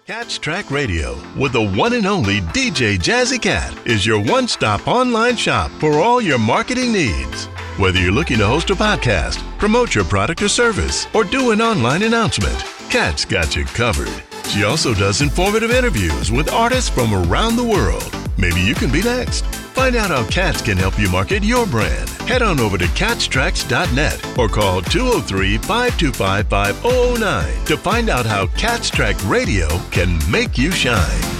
Catch Track Radio with the one and only DJ Jazzy Cat is your one-stop online shop for all your marketing needs. Whether you're looking to host a podcast, promote your product or service, or do an online announcement, Cat's got you covered. She also does informative interviews with artists from around the world. Maybe you can be next. Find out how Cats can help you market your brand. Head on over to catstracks.net or call 203-525-5009 to find out how Cat's Track Radio can make you shine.